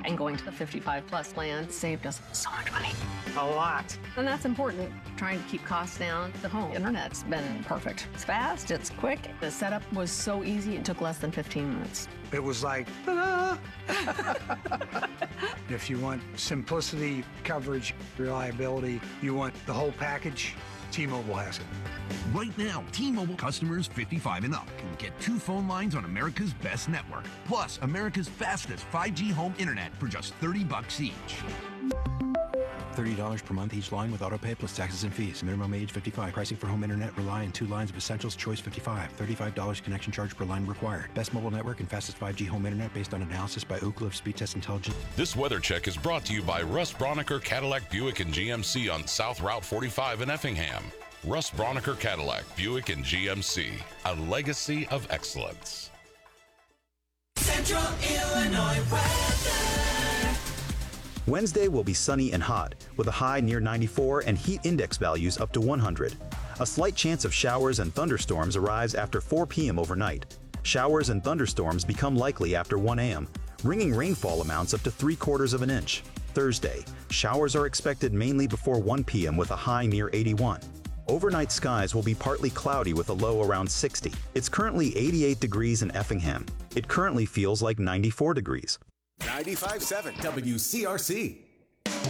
And going to the 55 plus plan saved us so much money. A lot. And that's important. Trying to keep costs down. The home internet's been perfect. It's fast, it's quick. The setup was so easy, it took less than 15 minutes. It was like, ta-da! If you want simplicity, coverage, reliability, you want the whole package, T-Mobile has it. Right now, T-Mobile customers 55 and up can get 2 phone lines on America's best network, plus America's fastest 5G home internet for just $30 each. $30 per month each line with autopay plus taxes and fees. Minimum age 55. Pricing for home internet rely on 2 lines of Essentials Choice 55. $35 connection charge per line required. Best mobile network and fastest 5G home internet based on analysis by Ookla of Speed Test Intelligence. This weather check is brought to you by Russ Broniker Cadillac Buick and GMC on South Route 45 in Effingham. Russ Broniker Cadillac Buick and GMC, a legacy of excellence. Central Illinois weather. Wednesday will be sunny and hot, with a high near 94 and heat index values up to 100. A slight chance of showers and thunderstorms arrives after 4 p.m. overnight. Showers and thunderstorms become likely after 1 a.m., bringing rainfall amounts up to 3/4 of an inch. Thursday, showers are expected mainly before 1 p.m. with a high near 81. Overnight skies will be partly cloudy with a low around 60. It's currently 88 degrees in Effingham. It currently feels like 94 degrees. 95.7 WCRC.